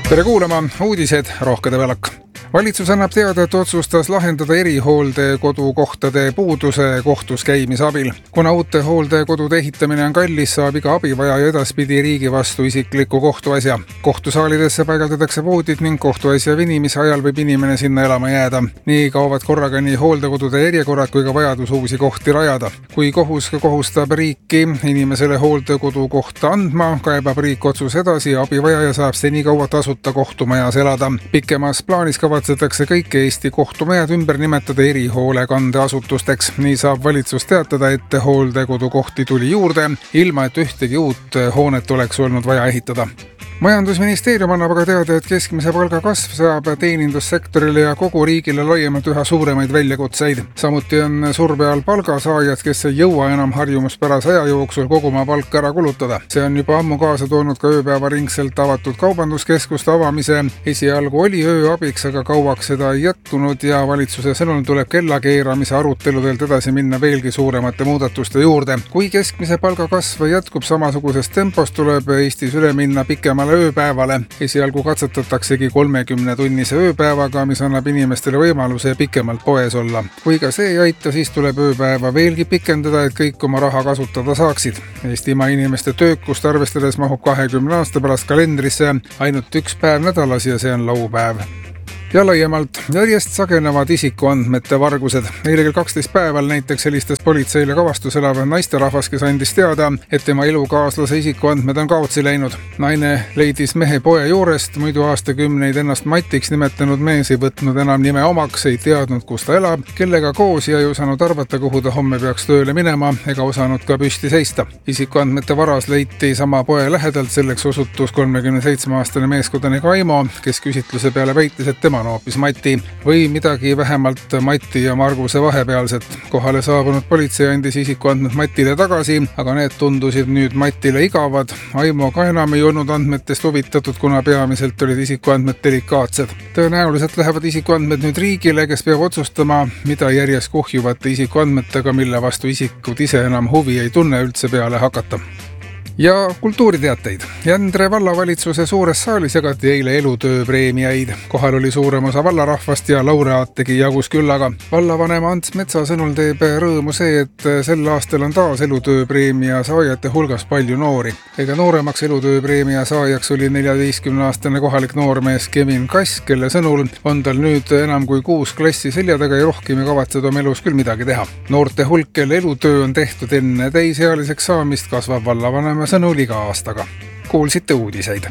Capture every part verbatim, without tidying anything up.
Tere kuulama, uudised Rohkede Velak. Valitsus annab teada, et otsustas lahendada erihooldekodukohtade puuduse kohtus käimise abil. Kuna uute hooldekodude ehitamine on kallis, saab iga abivajaja edaspidi riigi vastu isikliku kohtuasja. Kohtusaalidesse paigaldatakse voodid ning kohtuasja venimise ajal võib inimene sinna elama jääda. Nii kaovad korraga nii hooldekodude järjekorrad kui ka vajadus uusi kohti rajada. Kui kohus kohustab riiki inimesele hooldekodu kohta andma, kaebab riik otsus edasi ja abivajaja saab senikaua tasuta kohtumajas elada. Pikemas plaanis kavatsetakse kõik Eesti kohtumajad ümber nimetada erihoolekandeasutusteks. Nii saab valitsus teatada, et hooldekodukohti tuli juurde, ilma et ühtegi uut hoonet oleks olnud vaja ehitada. Majandusministeerium annab aga teada, et keskmise palga kasv saab teenindussektorile ja kogu riigile laiemalt üha suuremaid väljakutseid. Samuti on surve all palgasaajad, kes ei jõua enam harjumuspärase aja jooksul kogu oma palka ära kulutada. See on juba ammu kaasa toonud ka ööpäevaringselt avatud kaubanduskeskuste avamise. Esialgu oli ööabiks, aga kauaks seda ei jätkunud ja valitsuse sõnul tuleb kellakeeramise aruteludelt edasi minna veelgi suuremate muudatuste juurde. Kui keskmise palga kasv jätkub samasugusest tempos, tuleb Eestis üle minna pikemale ööpäevale. Esialgu katsetataksegi kolmekümne tunnise ööpäevaga, mis annab inimestele võimaluse pikemalt poes olla. Kui ka see ei aita, siis tuleb ööpäeva veelgi pikendada, et kõik oma raha kasutada saaksid. Eestimaa inimeste töökust arvestades mahub kahekümne aasta pärast kalendrisse ainult üks päev nädalas ja see on laupäev. Ja laiemalt järjest sagenevad isikuandmete vargused. Eile kell kaksteist päeval näiteks helistas politseile Kavastus elav naisterahvas, kes andis teada, et tema elukaaslase isikuandmed on kaotsi läinud. Naine leidis mehe poe juurest, muidu aastakümneid ennast Matiks nimetanud mees ei võtnud enam nime omaks, ei teadnud, kus ta elab, kellega koos ja ei osanud arvata, kuhu ta homme peaks tööle minema ega osanud ka püsti seista. Isikuandmete varas leiti sama poe lähedalt, selleks osutus kolmekümne seitsme aastane meeskodanik Aimo, kes küsitluse peale väitis, et tema hoopis Mati või midagi vähemalt Mati ja Marguse vahepealset. Kohale saabunud politsei andis isikuandmed Matile tagasi, aga need tundusid nüüd Matile igavad. Aimo ka enam ei olnud andmetest huvitatud, kuna peamiselt olid isikuandmed delikaatsed. Tõenäoliselt lähevad isikuandmed nüüd riigile, kes peab otsustama, mida järjest kuhjuvate isikuandmetega, mille vastu isikud ise enam huvi ei tunne üldse peale hakata. Ja kultuuriteateid. Jändre vallavalitsuse suures saalis jagati eile elutööpreemiaid. Kohal oli suurem osa vallarahvast ja laureaat tegi jagus küllaga. Vallavanema Ants Metsa sõnul teeb rõõmu see, et sel aastal on taas elutööpreemia saajate hulgas palju noori. Ega nooremaks elutööpreemia saajaks oli neljateistkümne aastane kohalik noormees Kevin Kass, kelle sõnul on tal nüüd enam kui kuus klassi selja taga ja rohkem ei kavatsed oma elus küll midagi teha. Noorte hulk, kelle elutöö on tehtud enne täisealiseks saamist, kasvab vallavanema sõnul iga aastaga. Kuulsite uudiseid.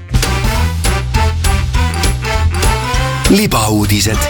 Libauudised.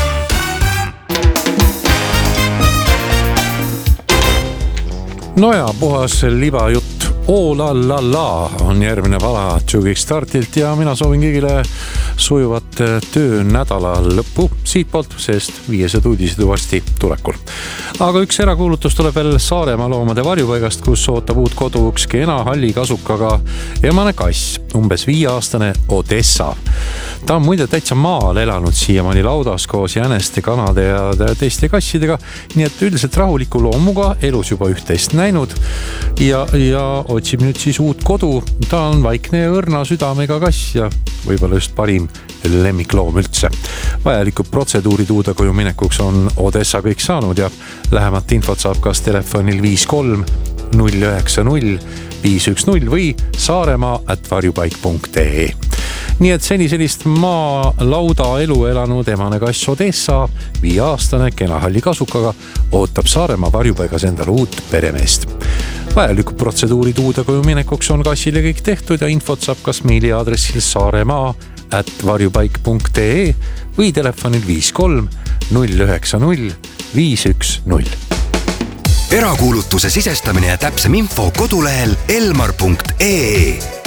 No ja, puhas libajutt. Oh la la la on järgmine pala Tšugiks startilt ja mina soovin kõigile sujuvat töönädala lõppu siitpoolt, sest viiesed uudised varsti tulekul. Aga üks erakuulutus tuleb veel Saaremaa loomade varjupaigast, kus ootab uut kodu üks kena halli kasukaga emane kass, umbes viieaastane Odessa. Ta on muide täitsa maal elanud siiamaani laudas koos jäneste, kanade ja teiste kassidega, nii et üldiselt rahuliku loomuga elus juba üht-teist näinud ja, ja otsib nüüd siis uut kodu. Ta on vaikne ja õrna südamega kass ja võib-olla just parim lemmikloom üldse. Vajalikud protseduurid uude koju minekuks on Odessa kõik saanud ja lähemat infot saab kas telefonil viis kolm null üheksa null viis üks null või saaremaa at varjupaik punkt ee. Nii et seni sellist maa lauda elu elanud emane kass Odessa, viieaastane kena halli kasukaga, ootab Saaremaa varjupaigas endale uut peremeest. Vajalikud protseduurid uude koju minekuks on kassile kõik tehtud ja infot saab kas meiliaadressil saaremaa at varjupaik punkt ee või telefonil viis kolm null üheksa null viis üks null. Erakuulutuse sisestamine ja täpsem info kodulehel elmar punkt ee.